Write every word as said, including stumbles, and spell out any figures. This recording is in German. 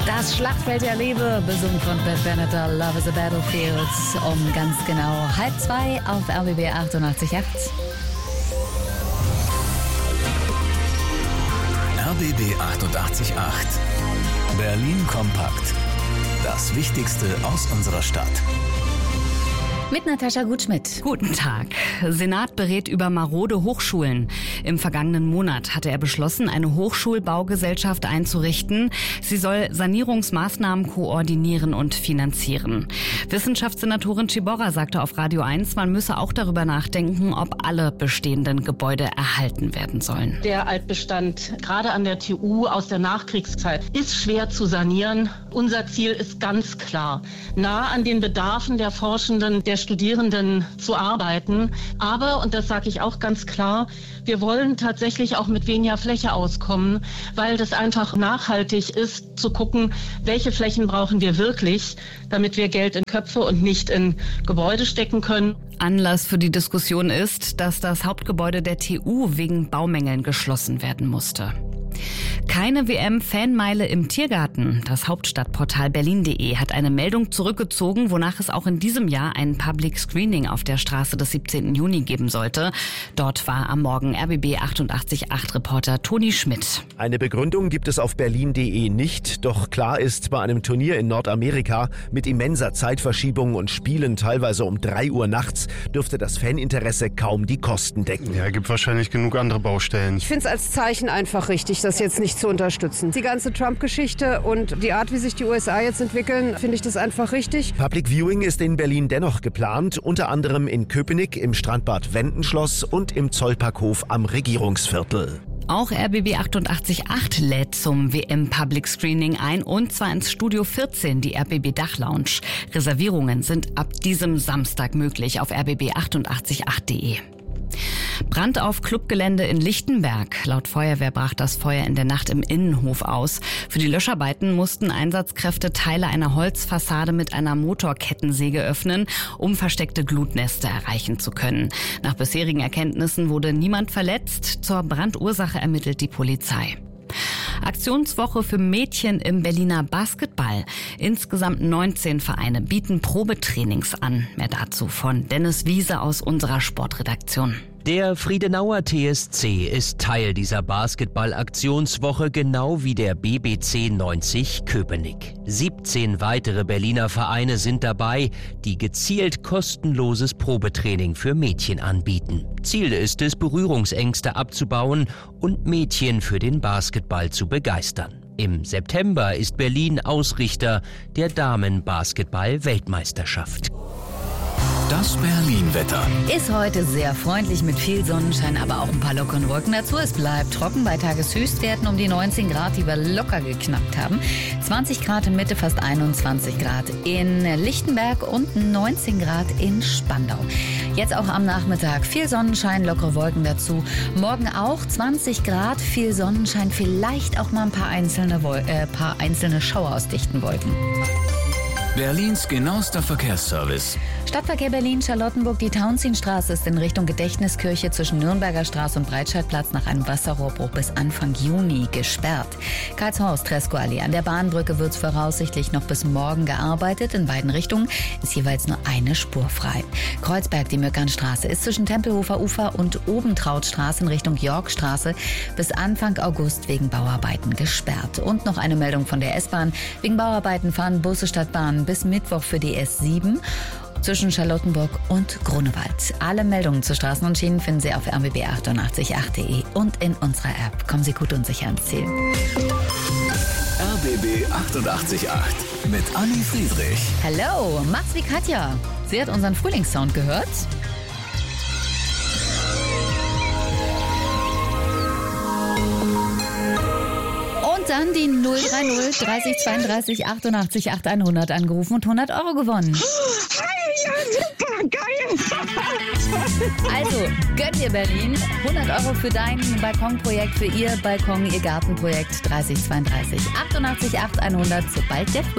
Das Schlachtfeld der Liebe, besungen von Beth Benedetta, Love is a Battlefield, um ganz genau halb zwei auf R B B achtundachtzig Komma acht. R B B achtundachtzig Komma acht. Berlin kompakt. Das Wichtigste aus unserer Stadt. Mit Natascha Gutschmidt. Guten Tag. Senat berät über marode Hochschulen. Im vergangenen Monat hatte er beschlossen, eine Hochschulbaugesellschaft einzurichten. Sie soll Sanierungsmaßnahmen koordinieren und finanzieren. Wissenschaftssenatorin Ciborra sagte auf Radio eins, man müsse auch darüber nachdenken, ob alle bestehenden Gebäude erhalten werden sollen. Der Altbestand, gerade an der T U aus der Nachkriegszeit, ist schwer zu sanieren. Unser Ziel ist ganz klar, nah an den Bedarfen der Forschenden, der Studierenden zu arbeiten. Aber, und das sage ich auch ganz klar, wir wollen tatsächlich auch mit weniger Fläche auskommen, weil das einfach nachhaltig ist, zu gucken, welche Flächen brauchen wir wirklich, damit wir Geld in Köpfe und nicht in Gebäude stecken können. Anlass für die Diskussion ist, dass das Hauptgebäude der T U wegen Baumängeln geschlossen werden musste. Keine W M-Fanmeile im Tiergarten. Das Hauptstadtportal berlin punkt de hat eine Meldung zurückgezogen, wonach es auch in diesem Jahr ein Public Screening auf der Straße des siebzehnten Juni geben sollte. Dort war am Morgen R B B achtundachtzig Komma acht Reporter Toni Schmidt. Eine Begründung gibt es auf berlin punkt de nicht, doch klar ist, bei einem Turnier in Nordamerika mit immenser Zeitverschiebung und Spielen teilweise um drei Uhr nachts dürfte das Faninteresse kaum die Kosten decken. Ja, gibt wahrscheinlich genug andere Baustellen. Ich finde es als Zeichen einfach richtig, das jetzt nicht zu unterstützen. Die ganze Trump-Geschichte und die Art, wie sich die U S A jetzt entwickeln, finde ich das einfach richtig. Public Viewing ist in Berlin dennoch geplant, unter anderem in Köpenick, im Strandbad Wendenschloss und im Zollparkhof am Regierungsviertel. Auch R B B achtundachtzig Komma acht lädt zum W M Public Screening ein, und zwar ins Studio vierzehn, die R B B Dachlounge. Reservierungen sind ab diesem Samstag möglich auf r b b achtundachtzig Komma acht punkt de. Brand auf Clubgelände in Lichtenberg. Laut Feuerwehr brach das Feuer in der Nacht im Innenhof aus. Für die Löscharbeiten mussten Einsatzkräfte Teile einer Holzfassade mit einer Motorkettensäge öffnen, um versteckte Glutnester erreichen zu können. Nach bisherigen Erkenntnissen wurde niemand verletzt. Zur Brandursache ermittelt die Polizei. Aktionswoche für Mädchen im Berliner Basketball. Insgesamt neunzehn Vereine bieten Probetrainings an. Mehr dazu von Dennis Wiese aus unserer Sportredaktion. Der Friedenauer T S C ist Teil dieser Basketball-Aktionswoche, genau wie der B B C neunzig Köpenick. siebzehn weitere Berliner Vereine sind dabei, die gezielt kostenloses Probetraining für Mädchen anbieten. Ziel ist es, Berührungsängste abzubauen und Mädchen für den Basketball zu begeistern. Im September ist Berlin Ausrichter der Damen-Basketball-Weltmeisterschaft. Das Berlin-Wetter. Ist heute sehr freundlich mit viel Sonnenschein, aber auch ein paar lockeren Wolken dazu. Es bleibt trocken bei Tageshöchstwerten um die neunzehn Grad, die wir locker geknackt haben. zwanzig Grad in Mitte, fast einundzwanzig Grad in Lichtenberg und neunzehn Grad in Spandau. Jetzt auch am Nachmittag viel Sonnenschein, lockere Wolken dazu. Morgen auch zwanzig Grad, viel Sonnenschein, vielleicht auch mal ein paar einzelne, Wol- äh, paar einzelne Schauer aus dichten Wolken. Berlins genauester Verkehrsservice. Stadtverkehr Berlin-Charlottenburg. Die Tauentzienstraße ist in Richtung Gedächtniskirche zwischen Nürnberger Straße und Breitscheidplatz nach einem Wasserrohrbruch bis Anfang Juni gesperrt. Karlshorst, Tresco-Allee. An der Bahnbrücke wird es voraussichtlich noch bis morgen gearbeitet. In beiden Richtungen ist jeweils nur eine Spur frei. Kreuzberg, die Möckernstraße, ist zwischen Tempelhofer Ufer und Obentrautstraße in Richtung Yorkstraße bis Anfang August wegen Bauarbeiten gesperrt. Und noch eine Meldung von der S-Bahn. Wegen Bauarbeiten fahren Busse statt Bahnen bis Mittwoch für die S sieben. Zwischen Charlottenburg und Grunewald. Alle Meldungen zu Straßen und Schienen finden Sie auf r b b achtundachtzig Komma acht punkt de und in unserer App. Kommen Sie gut und sicher ans Ziel. R B B achtundachtzig Komma acht mit Anni Friedrich. Hallo, macht's wie Katja. Sie hat unseren Frühlingssound gehört. Und dann die null drei null dreißig zweiunddreißig achtundachtzig acht hundert angerufen und hundert Euro gewonnen. Ja, super, geil. Also, gönn dir Berlin. hundert Euro für dein Balkonprojekt, für Ihr Balkon, Ihr Gartenprojekt. dreißig zweiunddreißig achtundachtzig acht hundert, sobald der Frühling